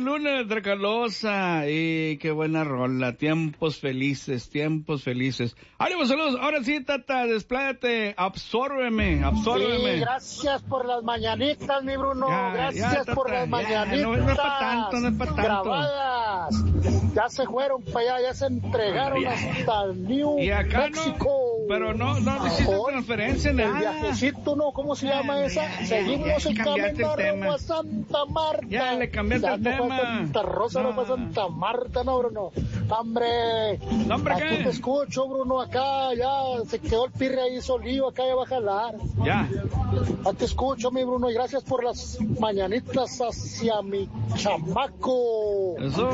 lunes de Tracalosa. Y qué buena rola. Tiempos felices. Ánimo, saludos. Ahora sí, Tata, despláyate. Absórbeme. Sí, gracias por las mañanitas, mi Bruno. Gracias por las mañanitas. No es para tanto. Grabadas. Ya se fueron para allá, ya se entregaron hasta New México. Pero no hiciste transferencia, nada. El viajecito, ¿no? ¿Cómo se llama esa? Seguimos en camino rumbo a Santa Marta. Ya le cambiaste el tema. No fue Santa Rosa, no fue Santa Marta, no, Bruno. Hombre, aquí te escucho, Bruno, acá ya se quedó el pirre ahí solío, acá ya va a jalar. Ya te escucho, mi Bruno, y gracias por las mañanitas hacia mi chamaco. Eso,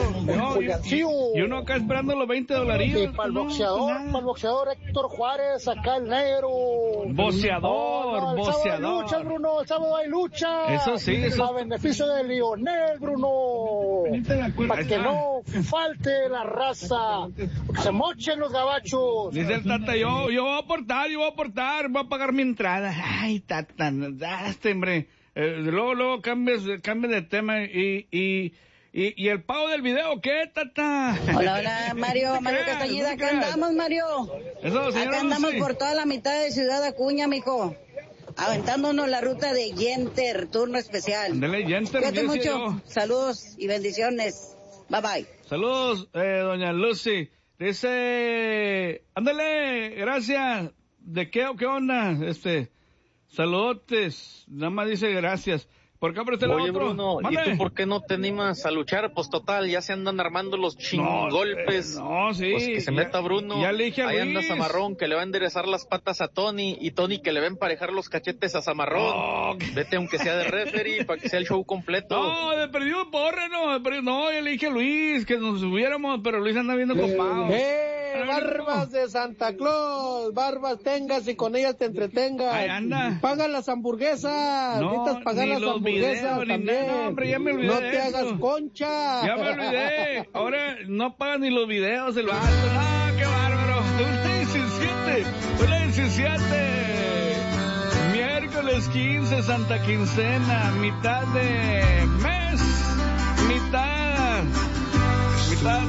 y uno acá esperando los $20. Sí, para el boxeador Héctor Juárez, acá el negro. Boxeador. El sábado hay lucha, Bruno, el sábado hay lucha. Eso sí, eso. A beneficio de Lionel, Bruno. Para que no falte la raza, que se mochen los gabachos. Dice el Tata, yo voy a aportar, voy a pagar mi entrada. Ay, Tata, hombre. Luego cambies de tema y el pago del video, ¿qué, Tata? Hola, Mario Castañeda, acá andamos, Mario. Eso, señor, acá andamos por toda la mitad de Ciudad Acuña, mijo. Aventándonos la ruta de Yenter, turno especial. Dale, Yenter. Cuídate mucho, saludos y bendiciones. Bye, bye. Saludos, doña Lucy. Dice, ándale, gracias. ¿De qué onda? Saludotes. Nada más dice gracias. ¿Por qué apreté el otro? Oye, Bruno, ¿y tú por qué no te animas a luchar? Pues total, ya se andan armando los chingolpes. Sí. Pues que se meta Bruno. Ya le dije a Ahí Luis. anda Zamarrón, que le va a enderezar las patas a Tony, y Tony que le va a emparejar los cachetes a Zamarrón. Vete aunque sea de referee, para que sea el show completo. No, de perdido porre, no, ya le dije a Luis que nos subiéramos, pero Luis anda viendo copado. Barbas de Santa Claus, barbas tengas y con ellas te entretengas. Ahí anda. Paga las hamburguesas, necesitas pagar las hamburguesas también. No, hombre, ya me olvidé. No te hagas concha. Ya me olvidé. Ahora no pagan ni los videos el vato. No, qué bárbaro. Una 17. Miércoles 15, Santa Quincena, mitad de mes, mitad